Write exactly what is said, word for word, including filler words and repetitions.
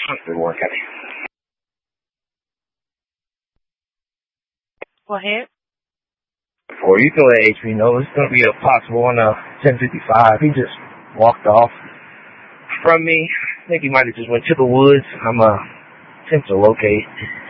Good morning, Kathy. Go ahead. Before you throw that H P, no, it's going to be a possible on uh, ten fifty-five. He just walked off from me. I think he might have just went to the woods. I'm uh, attempt to locate